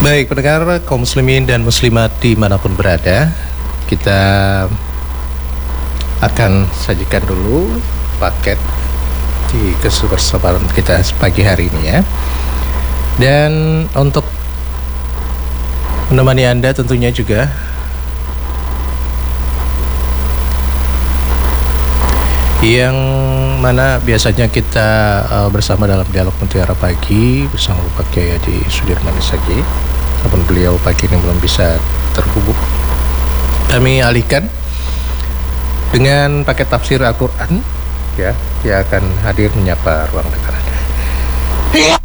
Baik, pendengar kaum muslimin dan muslimat dimanapun berada, kita akan sajikan dulu paket di kebersamaan kita pagi hari ini ya. Dan untuk menemani Anda tentunya juga yang mana biasanya kita bersama dalam dialog mutiara pagi bersama Bapak Kiai Haji Sudirman Sagi. Namun beliau pagi ini belum bisa terhubung, kami alihkan dengan paket tafsir Al-Quran ya, yang akan hadir menyapa ruang dengar Anda.